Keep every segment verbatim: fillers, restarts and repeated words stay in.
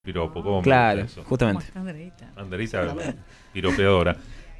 Piropo, ¿cómo Claro, me gusta eso? justamente. Anderita. Anderita, piropeadora.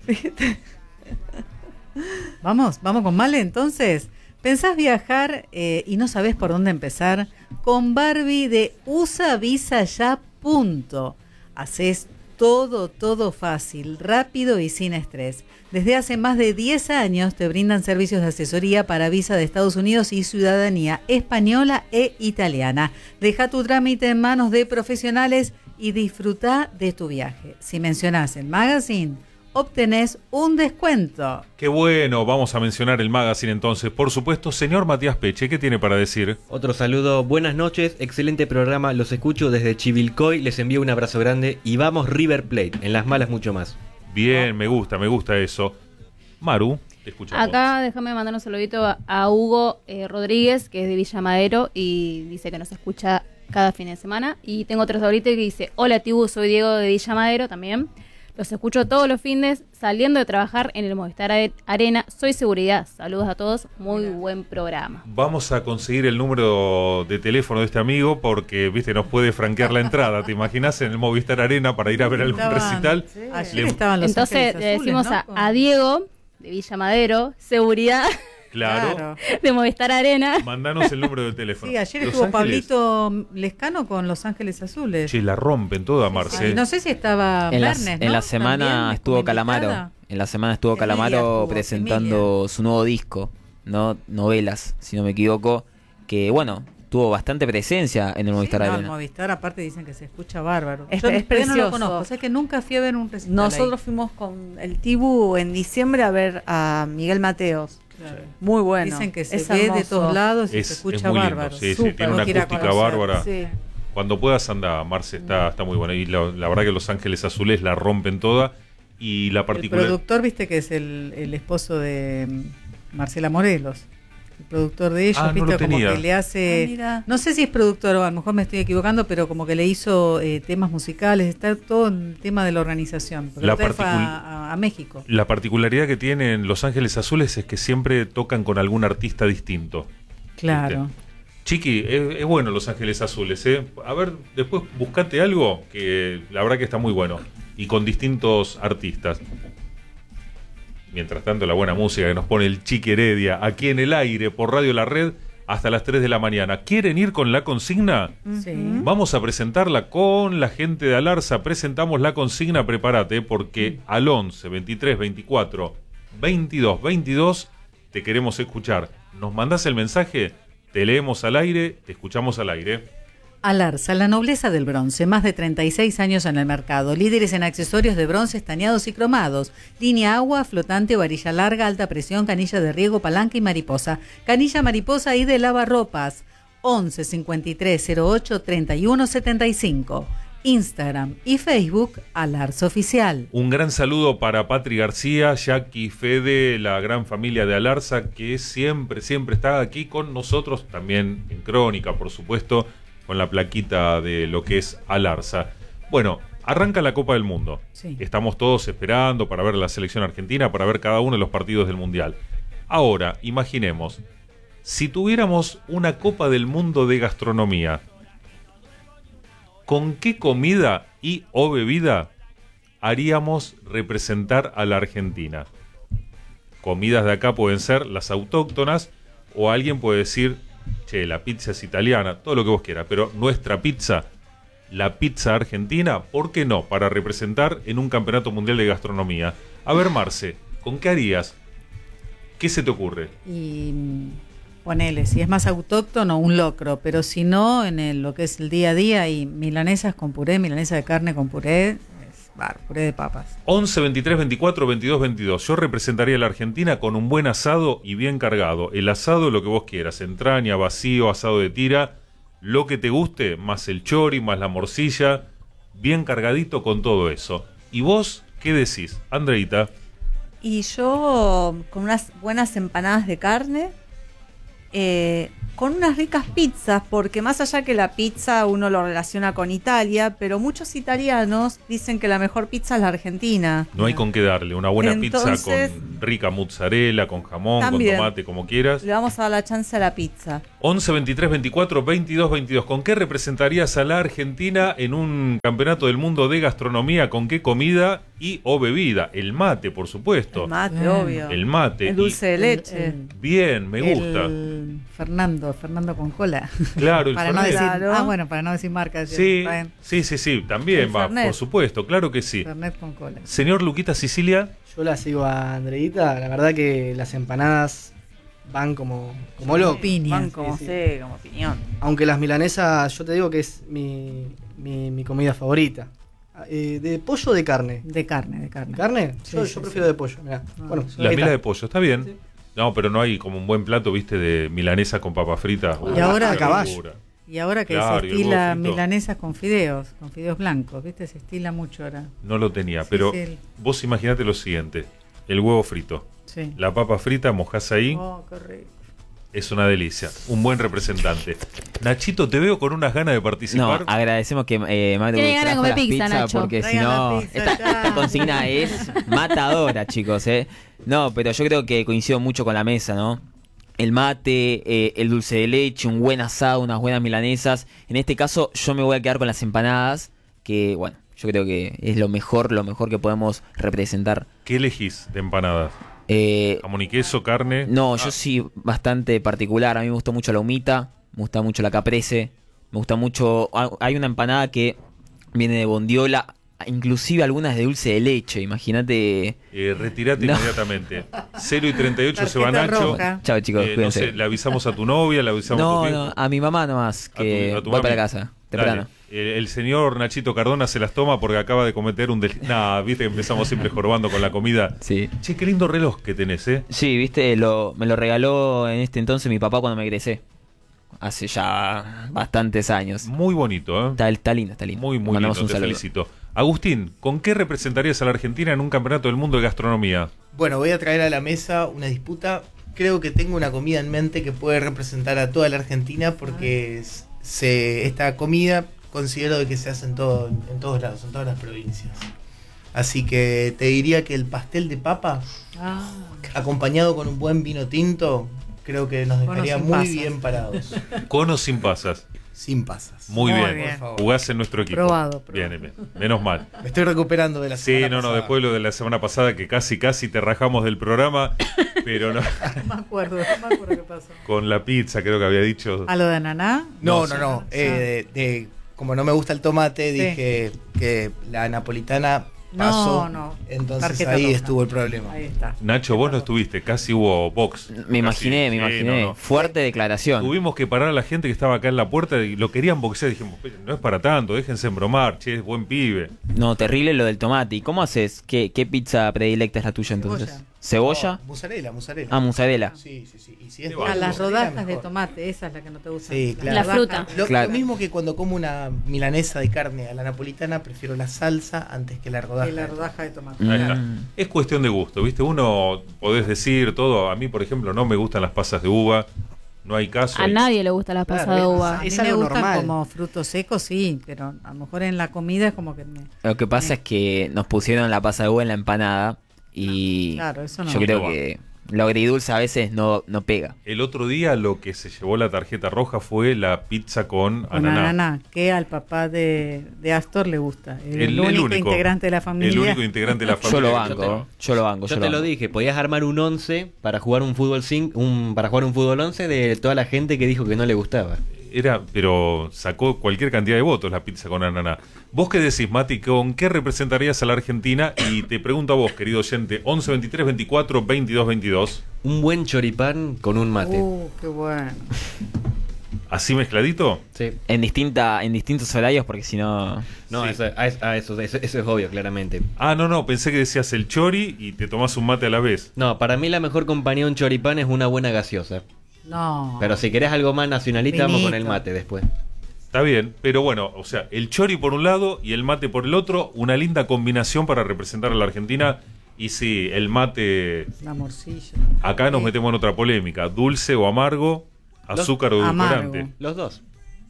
Vamos, vamos con Male entonces. ¿Pensás viajar eh, y no sabés por dónde empezar? Con Barbie de Usa Visa Ya. Punto. Haces todo, todo fácil, rápido y sin estrés. Desde hace más de diez años te brindan servicios de asesoría para visa de Estados Unidos y ciudadanía española e italiana. Deja tu trámite en manos de profesionales y disfruta de tu viaje. Si mencionás el magazine, obtenés un descuento. Qué bueno, vamos a mencionar el magazine entonces. Por supuesto, señor Matías Peche, ¿qué tiene para decir? Otro saludo, buenas noches, excelente programa, los escucho desde Chivilcoy, les envío un abrazo grande y vamos River Plate, en las malas mucho más. Bien, me gusta, me gusta eso. Maru, te escuchamos. Acá déjame mandar un saludito a, a Hugo eh, Rodríguez, que es de Villa Madero, y dice que nos escucha cada fin de semana. Y tengo otro saludito que dice, hola Tibu, soy Diego de Villa Madero también. Los escucho todos los fines saliendo de trabajar en el Movistar Arena. Soy seguridad. Saludos a todos. Muy buen programa. Vamos a conseguir el número de teléfono de este amigo porque, viste, nos puede franquear la entrada. ¿Te imaginas en el Movistar Arena para ir a ver algún Estaban, recital? sí. Ayer estaban los Entonces Ángeles le decimos Azules, ¿no? a, a Diego de Villa Madero, seguridad Claro. Claro. de Movistar Arena. Mandanos el número de teléfono. Sí, ayer Los estuvo Ángeles, Pablito Lescano con Los Ángeles Azules. Che, la rompen toda, Marce. Ay, no sé si estaba En la, Bernes, en ¿no? la semana También, estuvo como Calamaro. invitada. En la semana estuvo Emilia Calamaro estuvo, presentando su nuevo disco, ¿no? Novelas, si no me equivoco. Que bueno, tuvo bastante presencia en el Movistar Sí, no, el Arena. Movistar aparte dicen que se escucha bárbaro. Es- Yo es todavía no lo precioso. conozco, o sea que nunca fui a ver un recital Nosotros ahí. fuimos con el Tibu en diciembre a ver a Miguel Mateos. Claro. Muy bueno. Dicen que se Es ve de hermoso. todos lados y Es, se es escucha muy lindo, bárbaro. sí, sí, Súper. tiene una Hay que ir a acústica conocer. bárbara. Sí. Cuando puedas anda, Marce, está, está muy bueno. Y la, la verdad que Los Ángeles Azules la rompen toda. Y la El particular... productor, viste que es el, el esposo de mm, Marcela Morelos. El productor de ellos, Ah, no viste, lo como tenía. que le hace... Ah, mira. no sé si es productor o a lo mejor me estoy equivocando, pero como que le hizo eh, temas musicales, está todo en el tema de la organización. Porque La la otra vez fue particul- a, a- a México. La particularidad que tienen Los Ángeles Azules es que siempre tocan con algún artista distinto. Claro. ¿Viste? Chiqui, es, es bueno Los Ángeles Azules, ¿eh? A ver, después buscate algo que la verdad que está muy bueno. Y con distintos artistas. Mientras tanto, la buena música que nos pone el Chiqui Heredia aquí en el aire por Radio La Red hasta las tres de la mañana. ¿Quieren ir con la consigna? Sí. Vamos a presentarla con la gente de Alarsa. Presentamos la consigna, prepárate, porque al once, veintitrés, veinticuatro, veintidós, veintidós te queremos escuchar. Nos mandás el mensaje, te leemos al aire, te escuchamos al aire. Alarsa, la nobleza del bronce, más de treinta y seis años en el mercado, líderes en accesorios de bronce estañados y cromados, línea agua, flotante, varilla larga, alta presión, canilla de riego, palanca y mariposa, canilla mariposa y de lavarropas, once cincuenta y tres cero ocho treinta y uno setenta y cinco, Instagram y Facebook, Alarsa Oficial. Un gran saludo para Patri García, Jackie, Fede, la gran familia de Alarsa, que siempre, siempre está aquí con nosotros, también en Crónica, por supuesto, con la plaquita de lo que es Alarsa. Bueno, arranca la Copa del Mundo. Sí. Estamos todos esperando para ver la selección argentina, para ver cada uno de los partidos del Mundial. Ahora, imaginemos, si tuviéramos una Copa del Mundo de gastronomía, ¿con qué comida y o bebida haríamos representar a la Argentina? Comidas de acá pueden ser las autóctonas, o alguien puede decir, che, la pizza es italiana, todo lo que vos quieras, pero nuestra pizza, la pizza argentina, ¿por qué no? Para representar en un campeonato mundial de gastronomía. A ver, Marce, ¿con qué harías? ¿Qué se te ocurre? Y mm, ponele, si es más autóctono, un locro, pero si no, en el, lo que es el día a día, y milanesas con puré, milanesa de carne con puré, es bar, puré de papas. once, veintitrés, veinticuatro, veintidós, veintidós. Yo representaría a la Argentina con un buen asado y bien cargado. El asado, lo que vos quieras, entraña, vacío, asado de tira, lo que te guste, más el chori, más la morcilla, bien cargadito con todo eso. ¿Y vos qué decís, Andreita? Y yo con unas buenas empanadas de carne, eh, con unas ricas pizzas, porque más allá que la pizza uno lo relaciona con Italia, pero muchos italianos dicen que la mejor pizza es la argentina. No hay con qué darle. Una buena Entonces, pizza con rica mozzarella, con jamón, también, con tomate, como quieras. Le vamos a dar la chance a la pizza. once, veintitrés, veinticuatro, veintidós, veintidós. ¿Con qué representarías a la Argentina en un campeonato del mundo de gastronomía? ¿Con qué comida y o bebida? El mate, por supuesto. El mate, Bien. obvio. El mate. El dulce de El- leche. el- Bien, me gusta. El Fernando, Fernando con cola. Claro, el para no Fernet. decir, Claro. ah, bueno, para no decir marcas. Sí, Está bien. sí, sí, sí, también El va, Fernet. por supuesto, claro que sí. Fernet con cola. Señor Luquita Sicilia, Yo la sigo a Andreita, la verdad que las empanadas van como, como locos. Piña. Van como sí. sé, como opinión. Aunque las milanesas, yo te digo que es mi, mi, mi comida favorita. Eh, ¿De pollo o de carne? De carne, de carne. ¿Carne? Sí, yo sí, yo sí. prefiero de pollo, mirá. Ah. Bueno, la ahí mila está. de pollo, está bien. Sí. No, pero no hay como un buen plato, viste, de milanesa con papas fritas. Y ahora- qué a caballo. locura. Y ahora que Claro, se y el estila huevo frito. milanesas con fideos, con fideos blancos, ¿viste? Se estila mucho ahora. No lo tenía, Sí, pero sí, el- vos imaginate lo siguiente: el huevo frito, Sí. la papa frita, mojás ahí, Oh, qué rico. es una delicia. Un buen representante. Nachito, te veo con unas ganas de No, participar. agradecemos que eh, Matu Tiene ganas de trajo comer las pizza, pizzas, Nacho. porque si Traigan la no, pizza esta, ya. esta consigna es matadora, chicos, ¿eh? No, pero yo creo que coincido mucho con la mesa, ¿no? El mate, eh, el dulce de leche, un buen asado, unas buenas milanesas. En este caso, yo me voy a quedar con las empanadas, que, bueno, yo creo que es lo mejor, lo mejor que podemos representar. ¿Qué elegís de empanadas? Eh, ¿Jamón y queso, carne? no, Ah, yo sí bastante particular. A mí me gusta mucho la humita, me gusta mucho la caprese, me gusta mucho... ah, Hay una empanada que viene de bondiola, inclusive algunas de dulce de leche, imagínate... Eh, retirate No. inmediatamente. cero y treinta y ocho se va Tarjeta Nacho. roja. Chao, chicos, Eh, no cuídense. sé, le avisamos a tu novia, le avisamos a No, tu no, viejo. a mi mamá nomás, A tu- que a tu voy mami. para casa, temprano. Dale. El, el señor Nachito Cardona se las toma porque acaba de cometer un delito. Nah, viste que empezamos siempre jorobando con la comida. Sí. Che, qué lindo reloj que tenés, ¿eh? Sí, viste, lo, me lo regaló en este entonces mi papá cuando me egresé. Hace ya bastantes años. Muy bonito, ¿eh? Está, está lindo, está lindo. Muy, muy Mandamos lindo, un te saludo. felicito. Agustín, ¿con qué representarías a la Argentina en un campeonato del mundo de gastronomía? Bueno, voy a traer a la mesa una disputa. Creo que tengo una comida en mente que puede representar a toda la Argentina porque es- se, esta comida considero de que se hace en, todo, en todos lados, en todas las provincias. Así que te diría que el pastel de papa, Ah, acompañado con un buen vino tinto, creo que nos Con o dejaría sin muy pasas. bien parados. Con o sin pasas. Sin pasas. Muy, Muy bien. bien. Por favor. Jugás en nuestro equipo. Probado, probado. Bien, bien. Menos mal. Me estoy recuperando de la Sí, semana no, no, pasada. después lo de la semana pasada que casi, casi te rajamos del programa, pero no. no me acuerdo, no me acuerdo qué pasó. Con la pizza creo que había dicho. ¿A lo de Ananá? No, No, no, no. sí. eh, de, de- como no me gusta el tomate, Sí. dije que la napolitana No, pasó. no. Entonces Tarjeta ahí roja. estuvo el problema. Ahí está. Nacho, vos no estuviste, casi hubo box. Me imaginé, Casi. me Sí, imaginé. no, no. Fuerte declaración. Tuvimos que parar a la gente que estaba acá en la puerta y lo querían boxear. Dijimos, "Pero no es para tanto, déjense embromar, che, es buen pibe. No, terrible lo del tomate. ¿Y cómo haces? ¿Qué, qué pizza predilecta es la tuya entonces? Cebolla. ¿Cebolla? No, mozzarella, mozzarella. Ah, mozzarella. Sí, sí, sí. Y si es Qué de A bueno. las mozzarella, rodajas de mejor. tomate, esa es la que no te gusta. Sí, claro. La fruta. Lo, Claro. lo mismo que cuando como una milanesa de carne a la napolitana, prefiero la salsa antes que la rodaja. Y la de rodaja de tomate. Ahí está. Mm. Es cuestión de gusto, ¿viste? Uno podés decir todo. A mí, por ejemplo, no me gustan las pasas de uva. No hay caso. A hay- nadie le gusta la Claro, pasada de es- uva. A mí Es me algo gustan normal. como frutos secos, sí, pero a lo mejor en la comida es como que me... Lo que pasa es que nos pusieron la pasa de uva en la empanada y Claro, eso no. yo creo No va. que lo agridulce a veces no, no pega. El otro día lo que se llevó la tarjeta roja fue la pizza con Con ananá. ananá, que al papá de, de Astor le gusta. El, El- el único, único. integrante de la familia. El único integrante de la familia. Yo lo que banco, tocaba. yo lo banco, Yo yo te lo lo banco. dije, podías armar un once para jugar un fútbol cinco, un, para jugar un fútbol once de toda la gente que dijo que no le gustaba. Era, pero sacó cualquier cantidad de votos la pizza con ananá. ¿Vos qué decís, Mati? ¿Con qué representarías a la Argentina? Y te pregunto a vos, querido oyente, once veintitrés veinticuatro veintidós veintidós. Un buen choripán con un mate. Uh, qué bueno. ¿Así mezcladito? Sí. En distinta, en distintos horarios porque si no... No, Sí. eso, a- a eso, eso, eso es obvio, claramente. Ah, no, no, pensé que decías el chori y te tomás un mate a la vez. No, para mí la mejor compañía de un choripán es una buena gaseosa. No. Pero si querés algo más nacionalista, vamos con el Vinito. mate después. Está bien, pero bueno, o sea, el chori por un lado y el mate por el otro, una linda combinación para representar a la Argentina. Y sí, el mate, La morcilla. acá nos Sí. metemos en otra polémica, dulce o amargo. azúcar o Amargo. edulcorante. Los dos.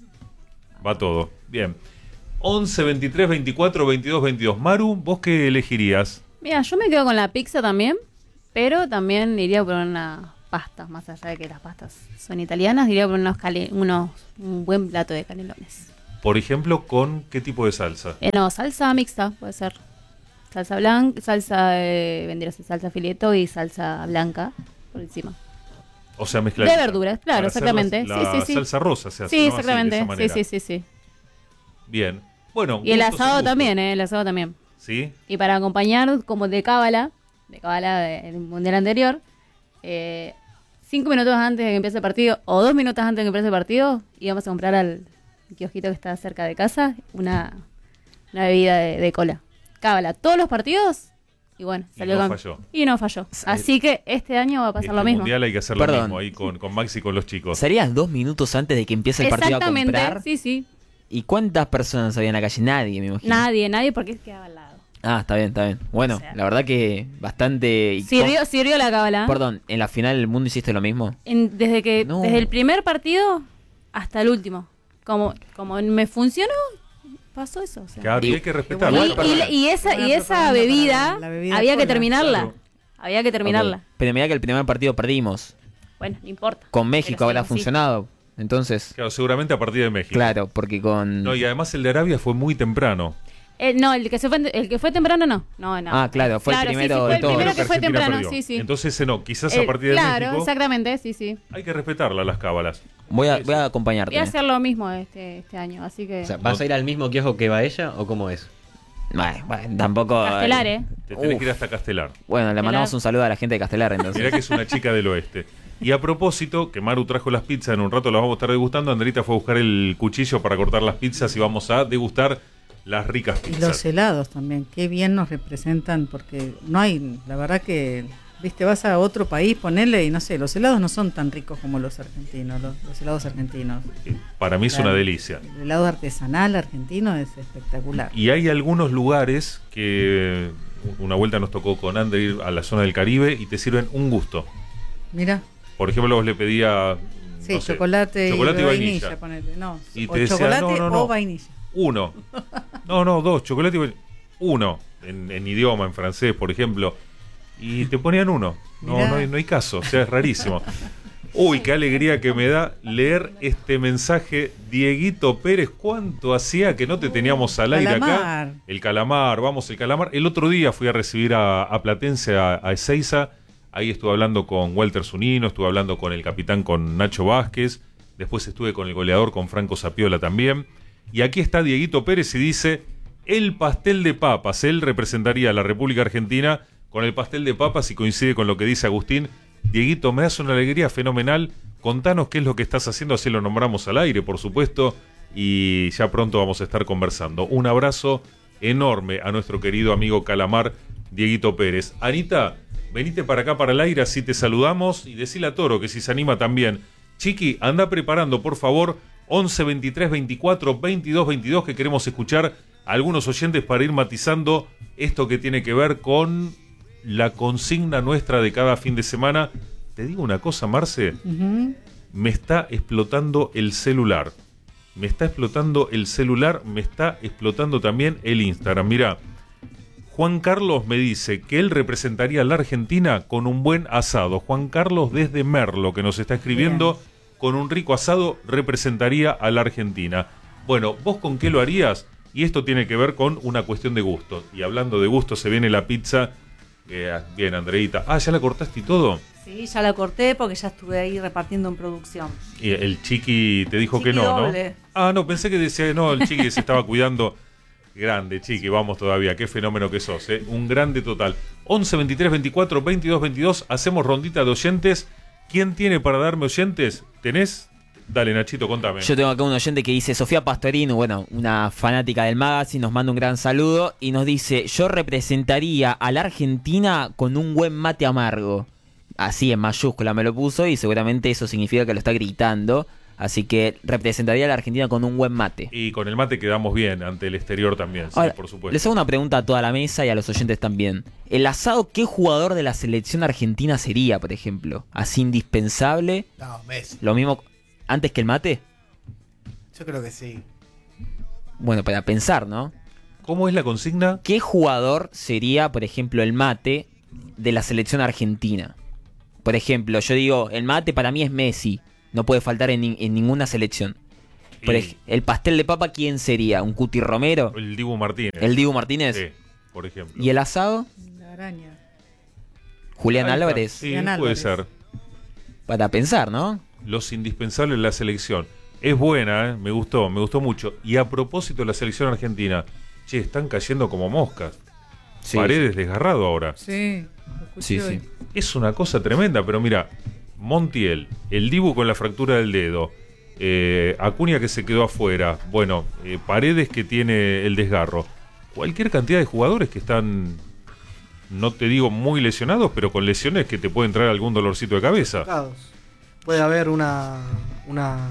Va todo. Bien. once, veintitrés, veinticuatro, veintidós, veintidós. Maru, ¿vos qué elegirías? Mira, yo me quedo con la pizza también, pero también iría por una pasta, más allá de que las pastas son italianas, iría por unos, cale- unos un buen plato de canelones. Por ejemplo, ¿con qué tipo de salsa? Eh, no, salsa mixta, puede ser. Salsa blanca, salsa, eh, vendría a ser salsa fileto y salsa blanca por encima. O sea, mezclar. De verduras, claro, exactamente. La, Sí, la sí, sí. salsa rosa se hace, Sí, ¿no? Así, de exactamente. esa Sí, manera. sí, sí, sí. Bien. Bueno. Y el gustos y asado gustos. también, ¿eh? El asado también. ¿Sí? Y para acompañar, como de cábala, de cábala del mundial anterior, eh, cinco minutos antes de que empiece el partido, o dos minutos antes de que empiece el partido, íbamos a comprar al kiosquito que está cerca de casa una, una bebida de, de cola. Cábala, todos los partidos, y bueno, Y salió no cam- falló. Y no falló. Así que este año va a pasar Este lo mismo. mundial hay que hacer lo Perdón. mismo ahí con, con Max y con los chicos. ¿Serías dos minutos antes de que empiece el partido a Exactamente, comprar? sí, sí. ¿Y cuántas personas había en la calle? Nadie, me imagino. Nadie, nadie, porque quedaba al lado. Ah, está bien, está bien. Bueno, O sea. la verdad que bastante... y Sirvió, con- sirvió la cábala. Perdón, ¿en la final del mundo hiciste lo mismo? En- desde que No. desde el primer partido hasta el último. Como, como me funcionó, pasó eso. O sea. Claro, y Y- hay que respetarlo. Qué Y, hay que bueno. y- y esa, Buena y esa propaganda bebida, para la bebida había que cola. terminarla. Claro. Había que terminarla. Ok. Pero mira que el primer partido perdimos. Bueno, no importa. Con México Pero habrá sí, sí. funcionado. Entonces, Claro, seguramente a partir de México. claro, porque con... No, y además el de Arabia fue muy temprano. Eh, no, el que se fue, el que fue temprano no. No, no. Ah, claro, fue el sí, primero sí, fue de el todos. primero Pero que fue Argentina temprano, perdió. sí, sí. Entonces, eh, no, quizás Eh, a partir de claro, México exactamente, sí, sí. hay que respetarla las cábalas. Voy a, Sí, voy a sí. acompañarte. Voy a hacer lo mismo este, este año, así que... O sea, ¿vas a ir al mismo kiosco que va ella o cómo es? Bueno, bueno, tampoco... Castelar, ¿eh? Te tenés Uf. que ir hasta Castelar. Bueno, le mandamos Castelar. un saludo a la gente de Castelar, entonces. Mirá que es una chica del oeste. Y a propósito, que Maru trajo las pizzas, en un rato las vamos a estar degustando. Andrita fue a buscar el cuchillo para cortar las pizzas y vamos a degustar las ricas Y pizzas. los helados también, qué bien nos representan, porque no hay, la verdad que, viste, vas a otro país, ponerle y no sé, los helados no son tan ricos como los argentinos, los, los helados argentinos. Eh, Para mí es Claro. una delicia. El helado artesanal argentino es espectacular. Y hay algunos lugares que una vuelta nos tocó con André ir a la zona del Caribe y te sirven un gusto. Mira, Por ejemplo, vos le pedía sí, no sé, chocolate, chocolate y y vainilla, vainilla. ponele, no, Y o te decía, chocolate no, no, no. o vainilla. Uno. No, no, dos. Chocolate y vainilla. Uno. En, en idioma, en francés, por ejemplo. Y te ponían uno. No, Mirá. no hay, no hay caso. O sea, es rarísimo. Uy, qué alegría que me da leer este mensaje. Dieguito Pérez, ¿cuánto hacía que no te teníamos al aire Calamar. acá? El calamar, vamos, el calamar. El otro día fui a recibir a, a Platense, a, a Ezeiza. Ahí estuve hablando con Walter Zunino, estuve hablando con el capitán, con Nacho Vázquez. Después estuve con el goleador, con Franco Sapiola también. Y aquí está Dieguito Pérez y dice: el pastel de papas. Él representaría a la República Argentina con el pastel de papas y coincide con lo que dice Agustín. Dieguito, me das una alegría fenomenal. Contanos qué es lo que estás haciendo, así lo nombramos al aire, por supuesto. Y ya pronto vamos a estar conversando. Un abrazo enorme a nuestro querido amigo Calamar, Dieguito Pérez. Anita, venite para acá para el aire, así te saludamos. Y decile a Toro que si se anima también. Chiqui, anda preparando, por favor, once, veintitrés, veinticuatro, veintidós, veintidós, que queremos escuchar a algunos oyentes para ir matizando esto que tiene que ver con la consigna nuestra de cada fin de semana. Te digo una cosa, Marce, Ujú. me está explotando el celular. Me está explotando el celular, me está explotando también el Instagram. Mirá, Juan Carlos me dice que él representaría a la Argentina con un buen asado. Juan Carlos desde Merlo, que nos está escribiendo, con un rico asado representaría a la Argentina. Bueno, ¿vos con qué lo harías? Y esto tiene que ver con una cuestión de gusto. Y hablando de gusto, se viene la pizza. Eh, bien, Andreita. Ah, ¿ya la cortaste y todo? Sí, ya la corté porque ya estuve ahí repartiendo en producción. Y el Chiqui te dijo Chiqui que no, doble. ¿no? Ah, no, pensé que decía, no, el Chiqui se estaba cuidando. Grande, Chiqui, vamos todavía. Qué fenómeno que sos, ¿eh? Un grande total. once, veintitrés, veinticuatro, veintidós, veintidós. Hacemos rondita de oyentes. ¿Quién tiene para darme oyentes? ¿Tenés? Dale, Nachito, contame. Yo tengo acá un oyente que dice: Sofía Pastorino, bueno, una fanática del magazine, nos manda un gran saludo y nos dice: yo representaría a la Argentina con un buen mate amargo. Así en mayúscula me lo puso y seguramente eso significa que lo está gritando. Así que representaría a la Argentina con un buen mate. Y con el mate quedamos bien ante el exterior también, sí, Ahora, por supuesto. les hago una pregunta a toda la mesa y a los oyentes también. El asado, ¿qué jugador de la selección argentina sería, por ejemplo? Así indispensable. No, Messi. Lo mismo. ¿Antes que el mate? Yo creo que sí. Bueno, para pensar, ¿no? ¿Cómo es la consigna? ¿Qué jugador sería, por ejemplo, el mate de la selección argentina? Por ejemplo, yo digo, el mate para mí es Messi. No puede faltar en, ni- en ninguna selección. Por Y- ej- el pastel de papa, ¿quién sería? ¿Un Cuti Romero? El Dibu Martínez. ¿El Dibu Martínez? Sí, por ejemplo. ¿Y el asado? La araña. Julián Ahí está. Álvarez. Sí, Julián puede Álvarez. ser. Para pensar, ¿no? Los indispensables de la selección. Es buena, ¿eh? Me gustó, me gustó mucho. Y a propósito de la selección argentina, che, están cayendo como moscas. Sí, Paredes desgarrado ahora. Sí, lo escuché Sí, hoy. sí. Es una cosa tremenda, pero mira, Montiel, el Dibu con la fractura del dedo, eh, Acuña que se quedó afuera, bueno, eh, Paredes que tiene el desgarro. Cualquier cantidad de jugadores que están, no te digo muy lesionados, pero con lesiones que te pueden traer algún dolorcito de cabeza. Tocados. Puede haber una, una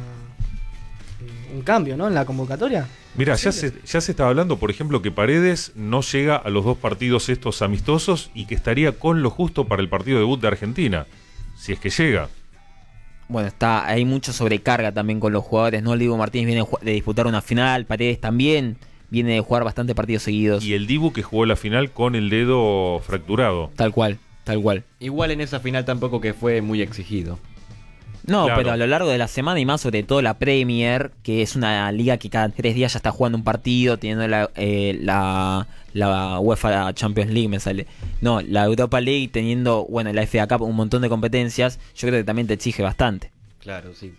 eh, un cambio, ¿no? En la convocatoria. Mira, ya se, ya se estaba hablando, por ejemplo, que Paredes no llega a los dos partidos estos amistosos y que estaría con lo justo para el partido debut de Argentina, si es que llega. Bueno, está, hay mucha sobrecarga también con los jugadores, ¿no? El Dibu Martínez viene de ju- de disputar una final, Paredes también viene de jugar bastantes partidos seguidos. Y el Dibu que jugó la final con el dedo fracturado. Tal cual, tal cual. Igual en esa final tampoco que fue muy exigido. No, Claro. pero a lo largo de la semana y más sobre todo la Premier, que es una liga que cada tres días ya está jugando un partido, teniendo la, eh, la, la UEFA Champions League, me sale. No, la Europa League teniendo, bueno, la F A Cup, un montón de competencias, yo creo que también te exige bastante. Claro, sí.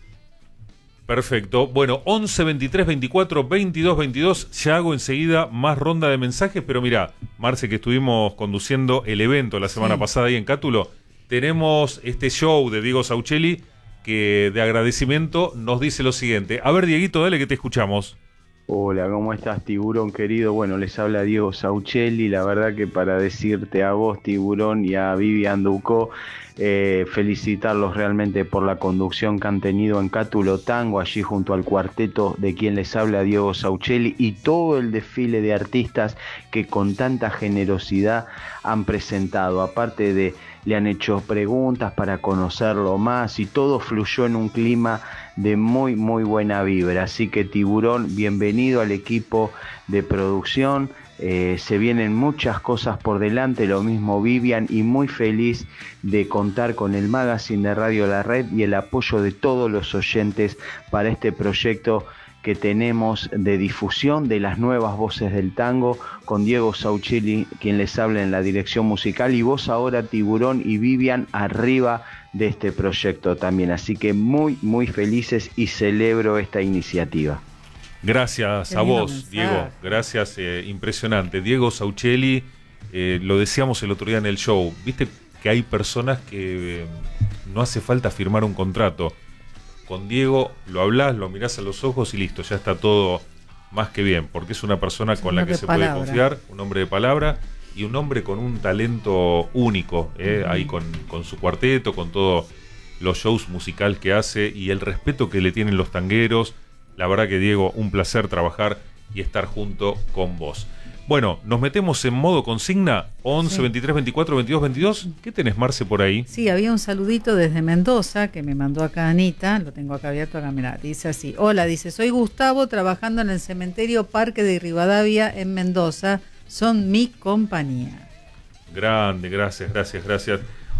Perfecto. Bueno, once, veintitrés, veinticuatro, veintidós, veintidós. Ya hago enseguida más ronda de mensajes, pero mira, Marce, que estuvimos conduciendo el evento la semana Sí. pasada ahí en Cátulo, tenemos este show de Diego Sauchelli que de agradecimiento nos dice lo siguiente. A ver, Dieguito, dale que te escuchamos. Hola, ¿cómo estás, Tiburón querido? Bueno, les habla Diego Sauchelli. La verdad que para decirte a vos, Tiburón, y a Vivian Ducó, eh, felicitarlos realmente por la conducción que han tenido en Cátulo Tango, allí junto al cuarteto de quien les habla Diego Sauchelli, y todo el desfile de artistas que con tanta generosidad han presentado. Aparte de, le han hecho preguntas para conocerlo más y todo fluyó en un clima de muy muy buena vibra. Así que, Tiburón, bienvenido al equipo de producción. Eh, se vienen muchas cosas por delante, lo mismo Vivian, y muy feliz de contar con el magazine de Radio La Red y el apoyo de todos los oyentes para este proyecto que tenemos de difusión de las nuevas voces del tango, con Diego Sauchelli, quien les habla en la dirección musical, y vos ahora, Tiburón y Vivian, arriba de este proyecto también. Así que muy, muy felices y celebro esta iniciativa. Gracias Qué a lindo vos, mensaje. Diego. Gracias, eh, impresionante. Diego Sauchelli, eh, lo decíamos el otro día en el show. Viste que hay personas que eh, no hace falta firmar un contrato. Con Diego lo hablás, lo mirás a los ojos y listo, ya está todo más que bien, porque es una persona Es un con la hombre que de se puede palabra. confiar, un hombre de palabra y un hombre con un talento único, eh, ahí con, con su cuarteto, con todos los shows musicales que hace y el respeto que le tienen los tangueros. La verdad que, Diego, un placer trabajar y estar junto con vos. Bueno, nos metemos en modo consigna. Once, Sí. veintitrés, veinticuatro, veintidós, veintidós. ¿Qué tenés, Marce, por ahí? Sí, había un saludito desde Mendoza que me mandó acá Anita, lo tengo acá abierto acá, mirá, dice así: hola, dice, soy Gustavo, trabajando en el cementerio Parque de Rivadavia en Mendoza, son mi compañía. Grande, gracias, gracias, gracias.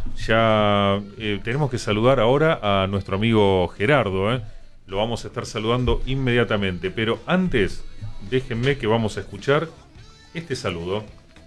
Ya eh, tenemos que saludar ahora a nuestro amigo Gerardo, ¿eh? Lo vamos a estar saludando inmediatamente, pero antes, déjenme que vamos a escuchar este saludo.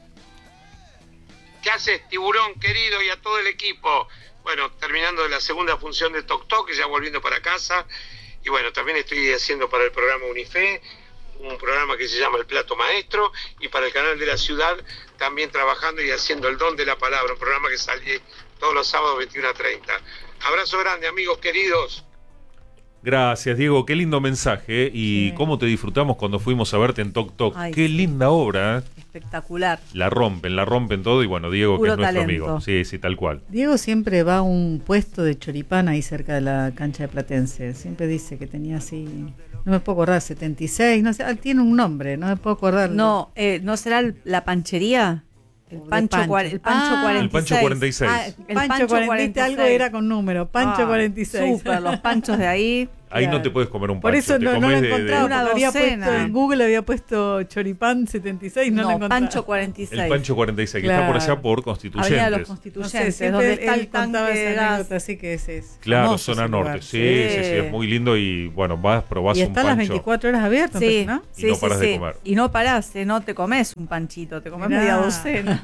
¿Qué haces, Tiburón querido, y a todo el equipo? Bueno, terminando la segunda función de Toc Toc, ya volviendo para casa. Y bueno, también estoy haciendo para el programa Unife, un programa que se llama El Plato Maestro, y para el canal de la ciudad también trabajando y haciendo El Don de la Palabra, un programa que sale todos los sábados veintiuno a treinta. Abrazo grande, amigos queridos. Gracias, Diego, qué lindo mensaje, ¿eh? Y Sí. cómo te disfrutamos cuando fuimos a verte en Toc Toc. Ay, Qué sí. linda obra, ¿eh? Espectacular. La rompen, la rompen todo, y bueno, Diego, Puro que es nuestro talento. amigo. Sí, sí, tal cual. Diego siempre va a un puesto de choripán ahí cerca de la cancha de Platense, siempre dice que tenía así, no me puedo acordar, setenta y seis, no sé, ah, tiene un nombre, no me puedo acordar. No, eh, ¿no será el- la panchería? El De Pancho, Pancho. cuar- el Pancho Ah, cuarenta y seis. El Pancho cuarenta y seis. Ah, El Pancho, Pancho cuarenta, cuarenta y algo seis. era con número, Pancho Ah, cuarenta y seis. Súper, los panchos de ahí. Ahí Claro. no te puedes comer un pancho. Por eso te no, no comes lo de- de- encontraba, Una porque había docena. puesto en Google, había puesto choripán setenta y seis, no, No, lo encontraba. Pancho cuarenta y seis. el Pancho cuarenta y seis, que está por allá Claro. por Avenida de los Constituyentes. No sé, Constituyentes, siempre donde él, está él el contaba tanque de esa gas. anécdota, así que es, es Claro, famoso zona ese norte. lugar. Sí, sí, sí, es muy lindo y bueno, vas, probás Y un está pancho. las veinticuatro horas abiertas, Sí, ¿no? Y sí, no sí, parás de sí. comer. Y no parás, eh, no te comes un panchito, te comes Mirá. media docena.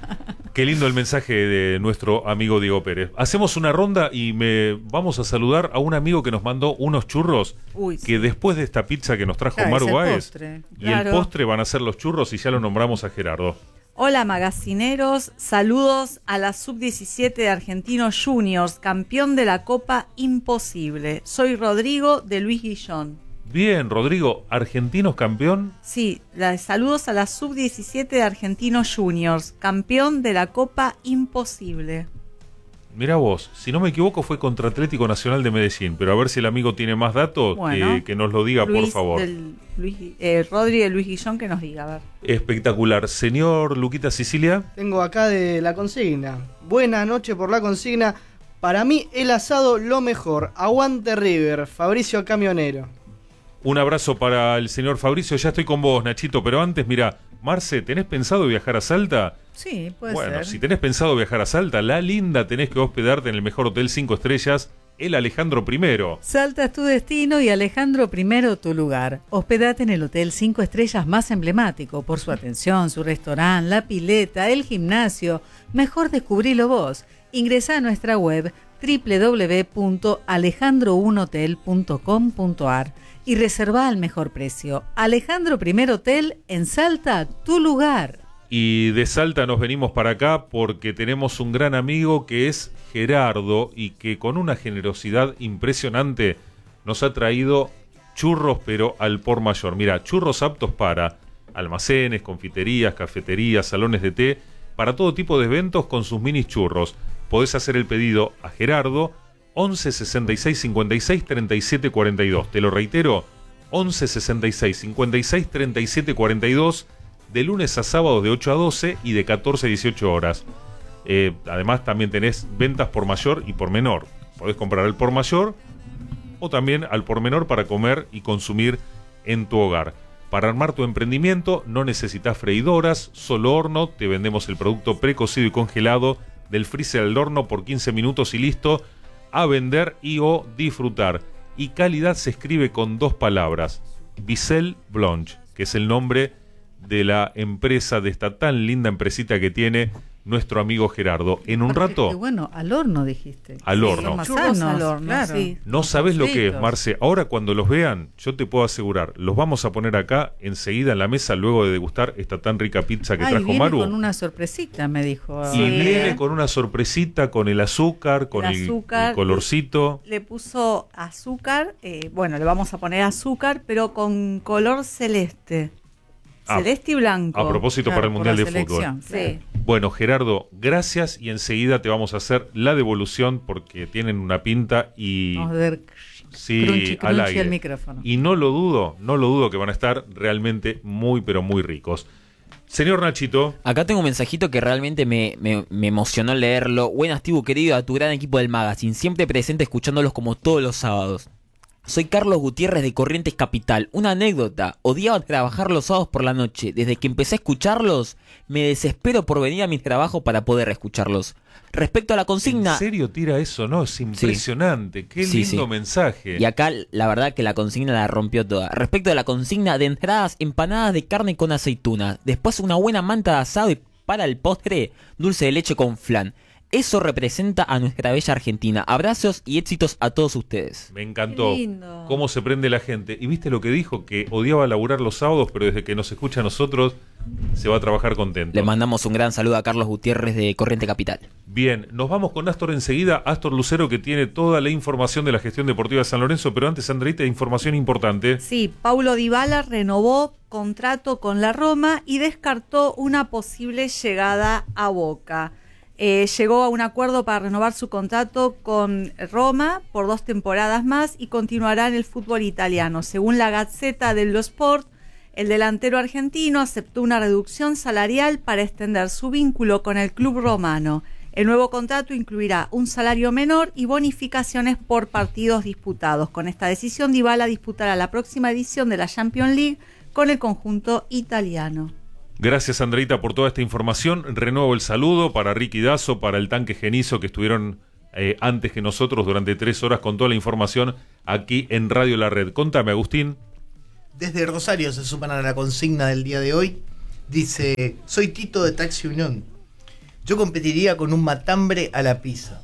Qué lindo el mensaje de nuestro amigo Diego Pérez. Hacemos una ronda y me vamos a saludar a un amigo que nos mandó unos churros Uy, que después de esta pizza que nos trajo Claro, Maru es el Báez postre. y Claro. el postre van a ser los churros y ya lo nombramos a Gerardo. Hola magacineros, saludos a la sub diecisiete de Argentinos Juniors, campeón de la Copa Imposible. Soy Rodrigo de Luis Guillón. Bien, Rodrigo, argentinos campeón. Sí, la- saludos a la sub diecisiete de Argentinos Juniors, campeón de la Copa Imposible. Mirá vos, si no me equivoco fue contra Atlético Nacional de Medellín, pero a ver si el amigo tiene más datos, Bueno, que, que nos lo diga, por Luis favor. del- Luis, eh, Rodri de Luis Guillón que nos diga, a ver. Espectacular. Señor Luquita Sicilia. Tengo acá de la consigna. Buena noche por la consigna. Para mí el asado lo mejor. Aguante River, Fabricio Camionero. Un abrazo para el señor Fabricio. Ya estoy con vos, Nachito, pero antes, mira, Marce, ¿tenés pensado viajar a Salta? Sí, puede Bueno, ser. si tenés pensado viajar a Salta, la linda tenés que hospedarte en el mejor hotel cinco estrellas, el Alejandro primero. Salta es tu destino y Alejandro primero tu lugar. Hospedate en el hotel cinco estrellas más emblemático por su atención, su restaurante, la pileta, el gimnasio. Mejor descubrilo vos. Ingresá a nuestra web doble u doble u doble u punto alejandro uno hotel punto com punto a r y reservá al mejor precio. Alejandro Primero Hotel en Salta, tu lugar. Y de Salta nos venimos para acá porque tenemos un gran amigo que es Gerardo y que con una generosidad impresionante nos ha traído churros pero al por mayor. Mira, churros aptos para almacenes, confiterías, cafeterías, salones de té, para todo tipo de eventos con sus mini churros. Podés hacer el pedido a Gerardo once sesenta y seis cincuenta y seis treinta y siete cuarenta y dos. Te lo reitero, once sesenta y seis cincuenta y seis treinta y siete cuarenta y dos, de lunes a sábado de ocho a doce y de catorce a dieciocho horas. Eh, además también tenés ventas por mayor y por menor. Podés comprar al por mayor o también al por menor para comer y consumir en tu hogar. Para armar tu emprendimiento no necesitas freidoras, solo horno. Te vendemos el producto precocido y congelado del freezer al horno por quince minutos y listo. A vender y o disfrutar. Y calidad se escribe con dos palabras: Bissell Blanche, que es el nombre de la empresa, de esta tan linda empresita que tiene nuestro amigo Gerardo. En un Aparte, rato, que bueno, al horno dijiste. al Sí, horno. son más Churros sanos, al horno, claro. sí. No sabes lo que es, Fritos. Marce. Ahora cuando los vean, yo te puedo asegurar, los vamos a poner acá enseguida en la mesa luego de degustar esta tan rica pizza que Ay, trajo viene Maru. con una sorpresita, me dijo. Y Sí. viene con una sorpresita, con el azúcar, con El el, azúcar, el colorcito. Le puso azúcar, eh, bueno, le vamos a poner azúcar, pero con color celeste. Ah, Celeste y blanco. A propósito, Claro, para el por Mundial la de Fútbol. selección, Sí. Bueno, Gerardo, gracias y enseguida te vamos a hacer la devolución porque tienen una pinta y... Vamos a ver Sí, crunchy, al crunchy aire. el micrófono. Y no lo dudo, no lo dudo que van a estar realmente muy, pero muy ricos. Señor Nachito. Acá tengo un mensajito que realmente me, me, me emocionó leerlo. Buenas, Tibu, querido, a tu gran equipo del Magazine, siempre presente escuchándolos como todos los sábados. Soy Carlos Gutiérrez de Corrientes Capital. Una anécdota, odiaba trabajar los sábados por la noche. Desde que empecé a escucharlos, me desespero por venir a mi trabajo para poder escucharlos. Respecto a la consigna... ¿En serio tira eso? No, es impresionante. Qué Sí, lindo sí. mensaje. Y acá la verdad que la consigna la rompió toda. Respecto a la consigna de entradas, empanadas de carne con aceituna. Después una buena manta de asado y para el postre, dulce de leche con flan. Eso representa a nuestra bella Argentina. Abrazos y éxitos a todos ustedes. Me encantó Qué lindo. cómo se prende la gente. ¿Y viste lo que dijo? Que odiaba laburar los sábados, pero desde que nos escucha a nosotros se va a trabajar contento. Le mandamos un gran saludo a Carlos Gutiérrez de Corriente Capital. Bien, nos vamos con Astor enseguida. Astor Lucero, que tiene toda la información de la gestión deportiva de San Lorenzo, pero antes, Andreita, información importante. Sí, Paulo Dybala renovó contrato con la Roma y descartó una posible llegada a Boca. Eh, llegó a un acuerdo para renovar su contrato con Roma por dos temporadas más y continuará en el fútbol italiano. Según la Gazzetta dello Sport, el delantero argentino aceptó una reducción salarial para extender su vínculo con el club romano. El nuevo contrato incluirá un salario menor y bonificaciones por partidos disputados. Con esta decisión, Dybala disputará la próxima edición de la Champions League con el conjunto italiano. Gracias, Andreita, por toda esta información. Renuevo el saludo para Ricky Dazo, para el Tanque Genizo, que estuvieron eh, antes que nosotros durante tres horas con toda la información aquí en Radio La Red. Contame, Agustín. Desde Rosario se suman a la consigna del día de hoy. Dice, soy Tito de Taxi Unión. Yo competiría con un matambre a la pizza.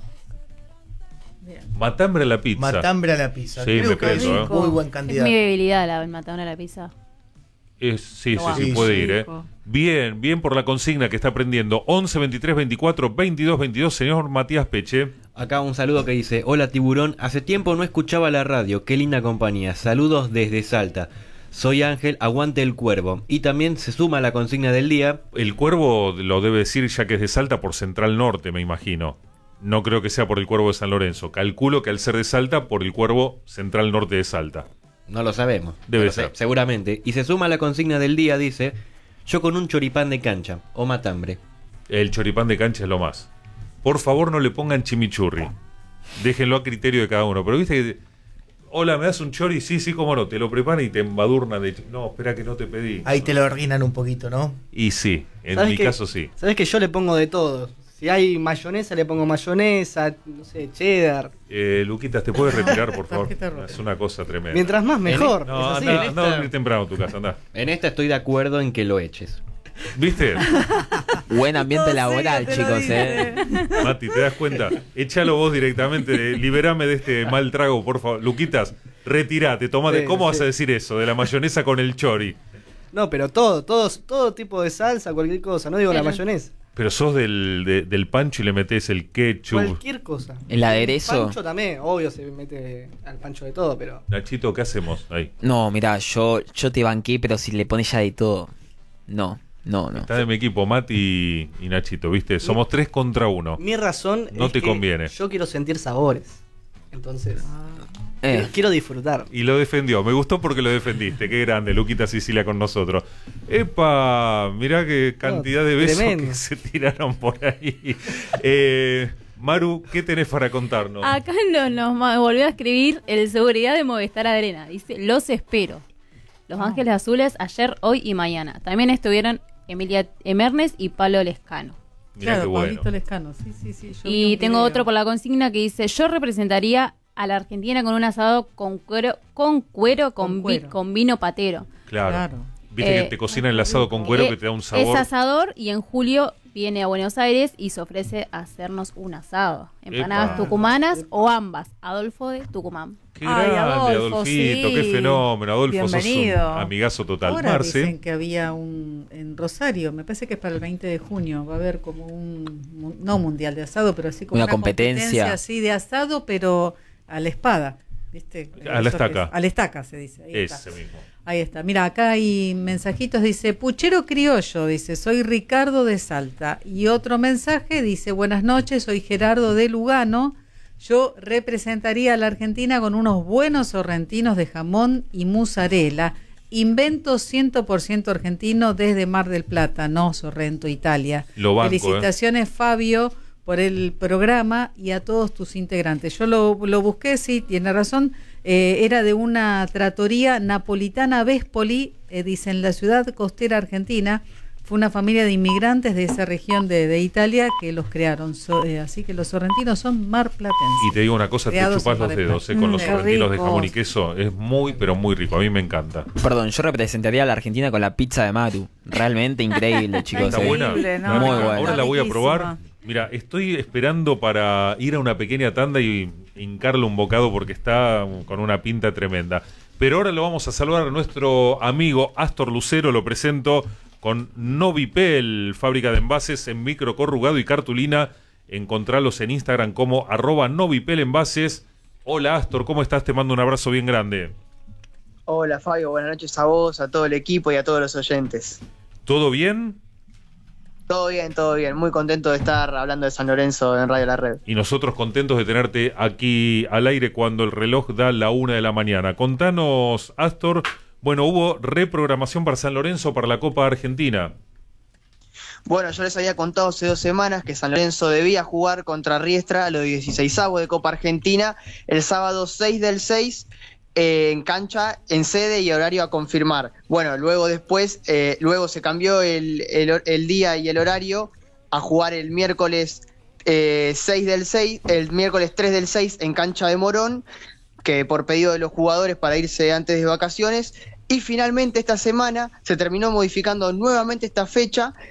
Matambre a la pizza. Matambre a la pizza. Sí, Creo me que prendo, es ¿eh? muy buen Es candidato. mi debilidad la, el matambre a la pizza. Es, sí, No, sí, sí, sí, puede sí. ir, ¿eh? Bien, bien por la consigna que está aprendiendo. once, veintitrés, veinticuatro, veintidós, veintidós, señor Matías Peche. Acá un saludo que dice, hola Tiburón, hace tiempo no escuchaba la radio, qué linda compañía, saludos desde Salta. Soy Ángel, aguante el cuervo. Y también se suma a la consigna del día. El Cuervo lo debe decir ya que es de Salta por Central Norte, me imagino. No creo que sea por el Cuervo de San Lorenzo. Calculo que al ser de Salta, por el Cuervo Central Norte de Salta. No lo sabemos. Debe pero ser. se- seguramente. Y se suma a la consigna del día, dice, yo con un choripán de cancha o matambre. El choripán de cancha es lo más. Por favor, no le pongan chimichurri. Déjenlo a criterio de cada uno. Pero viste que... Hola, ¿me das un chori? Sí, sí, cómo no. Te lo preparan y te embadurnan de... No, espera que no te pedí. Ahí te lo ordenan un poquito, ¿no? Y sí, en ¿Sabes mi qué? caso sí. Sabes que yo le pongo de todo. Si hay mayonesa, le pongo mayonesa, no sé, cheddar. Eh, Luquitas, ¿te puedes retirar, por favor? Tarjeta roja. Es una cosa tremenda. Mientras más, mejor. No, es así. anda, En anda a esta- dormir temprano a tu casa, anda. En esta estoy de acuerdo en que lo eches. ¿Viste? Buen ambiente Todo laboral, serio te lo chicos, ¿eh? dice. Mati, ¿te das cuenta? Échalo vos directamente, eh, liberame de este mal trago, por favor. Luquitas, retirate, tomate. Sí, ¿Cómo vas sí. a decir eso? De la mayonesa con el chori. No, pero todo, todo, todo tipo de salsa, cualquier cosa. No digo la Pero- mayonesa. Pero sos del, de- del pancho y le metés el ketchup. Cualquier cosa. El aderezo. Pancho también, obvio, se mete al pancho de todo, pero. Nachito, ¿qué hacemos ahí? No, mirá, yo, yo te banqué, pero si le pones ya de todo. No, no, no. Está de mi equipo, Mati y, y Nachito, ¿viste? Somos tres contra uno. Mi razón No es te que conviene. yo quiero sentir sabores. Entonces, Eh, quiero disfrutar. Y lo defendió, me gustó porque lo defendiste. Qué grande, Luquita Sicilia con nosotros. Epa, mirá qué cantidad No, de besos tremendo. que se tiraron por ahí. Eh, Maru, ¿qué tenés para contarnos? Acá no, nos ma- volvió a escribir el seguridad de Movistar Arena. Dice, los espero. Los Ángeles Azules ayer, hoy y mañana. También estuvieron Emilia Emernes y Pablo Lescano. Mirá Claro, qué bueno. Pablito Lescano, sí, sí, sí. yo vi Y un tengo video. otro por la consigna que dice, yo representaría a la Argentina con un asado con cuero, con cuero, con, Con vi- cuero. con vino patero. Claro. Claro. Viste Eh, que te cocinan el asado con cuero Eh, que te da un Es sabor. asador y en julio viene a Buenos Aires y se ofrece a hacernos un asado. Empanadas Epa. tucumanas o ambas. Adolfo de Tucumán. Qué Ay, grande, Adolfo, Adolfito, sí. qué fenómeno. Adolfo, Bienvenido. sos un amigazo total. Ahora Marce. dicen que había un en Rosario, me parece que es para el veinte de junio, va a haber como un mu- no mundial de asado, pero así como Una competencia. así de asado, pero a la espada, ¿viste? A la Eso que estaca. es- A la estaca se dice. Ahí está. Ese mismo. Ahí está. Mira, acá hay mensajitos, dice, puchero criollo, dice, soy Ricardo de Salta. Y otro mensaje dice, buenas noches, soy Gerardo de Lugano. Yo representaría a la Argentina con unos buenos sorrentinos de jamón y mozzarella. Invento cien por ciento argentino desde Mar del Plata, no Sorrento, Italia. Lo banco, Felicitaciones, Fabio, por el programa y a todos tus integrantes. Yo lo, lo busqué, sí, tiene razón. Eh, era de una tratoría napolitana Vespoli, eh, dice, en la ciudad costera argentina. Fue una familia de inmigrantes de esa región de, de Italia que los crearon. So- eh, así que los sorrentinos son marplatenses. Y te digo una cosa, te Creados chupás en los Mar del dedos eh, Plata. con Mm, los qué sorrentinos de ricos. jamón y queso. Es muy, pero muy rico. A mí me encanta. Perdón, yo representaría a la Argentina con la pizza de Maru. Realmente increíble, chicos. ¿Está ¿eh? buena? Increíble, ¿no? Está Muy rica. buena. Ahora la voy a Riquísima. probar. Mira, estoy esperando para ir a una pequeña tanda y hincarle un bocado porque está con una pinta tremenda. Pero ahora lo vamos a saludar a nuestro amigo Astor Lucero. Lo presento con Novipel, fábrica de envases en micro corrugado y cartulina. Encontralos en Instagram como arroba Novipel Envases. Hola Astor, ¿cómo estás? Te mando un abrazo bien grande. Hola Fabio, buenas noches a vos, a todo el equipo y a todos los oyentes. ¿Todo bien? Todo bien, todo bien. Muy contento de estar hablando de San Lorenzo en Radio La Red. Y nosotros contentos de tenerte aquí al aire cuando el reloj da la una de la mañana. Contanos, Astor, bueno, hubo reprogramación para San Lorenzo para la Copa Argentina. Bueno, yo les había contado hace dos semanas que San Lorenzo debía jugar contra Riestra a los dieciseisavos de Copa Argentina el sábado seis del seis eh, en cancha, en sede y horario a confirmar. Bueno, luego después, eh, luego se cambió el, el, el día y el horario a jugar el miércoles eh, seis del seis, el miércoles tres del seis en cancha de Morón, que por pedido de los jugadores para irse antes de vacaciones. Y finalmente esta semana se terminó modificando nuevamente esta fecha